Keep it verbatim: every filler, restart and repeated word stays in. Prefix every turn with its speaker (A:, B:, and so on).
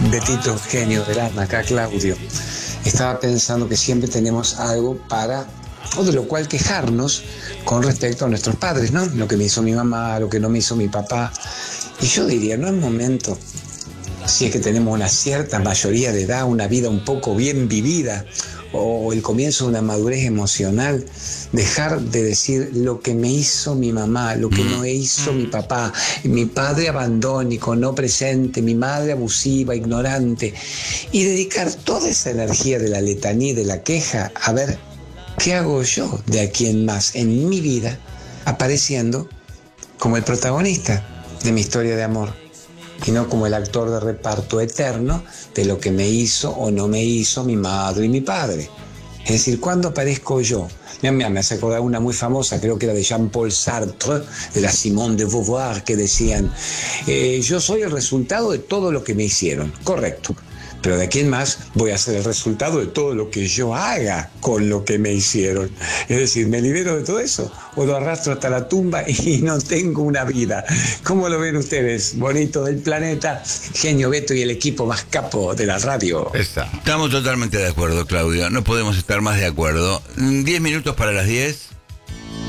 A: Betito, genio del alma, acá Claudio. Estaba pensando que siempre tenemos algo para, o de lo cual quejarnos con respecto a nuestros padres, ¿no? Lo que me hizo mi mamá, lo que no me hizo mi papá. Y yo diría, no es momento, si es que tenemos una cierta mayoría de edad, una vida un poco bien vivida, o el comienzo de una madurez emocional, dejar de decir lo que me hizo mi mamá, lo que no hizo mi papá, mi padre abandónico, no presente, mi madre abusiva, ignorante, y dedicar toda esa energía de la letanía y de la queja a ver qué hago yo de aquí en más en mi vida, apareciendo como el protagonista de mi historia de amor, y no como el actor de reparto eterno de lo que me hizo o no me hizo mi madre y mi padre. Es decir, ¿cuándo aparezco yo? Mira, me hace acordar una muy famosa, creo que era de Jean-Paul Sartre, de la Simone de Beauvoir, que decían, eh, yo soy el resultado de todo lo que me hicieron. Correcto. Pero de aquí en más voy a ser el resultado de todo lo que yo haga con lo que me hicieron. Es decir, ¿me libero de todo eso o lo arrastro hasta la tumba y no tengo una vida? ¿Cómo lo ven ustedes? Bonito del planeta, genio Beto y el equipo más capo de la radio.
B: Está. Estamos totalmente de acuerdo, Claudio. No podemos estar más de acuerdo. Diez minutos para las diez.